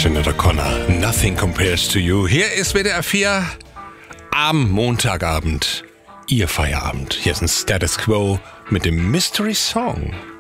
Sinead O'Connor, Nothing Compares to You. Hier ist WDR 4 am Montagabend. Ihr Feierabend. Hier ist ein Status Quo mit dem Mystery Song.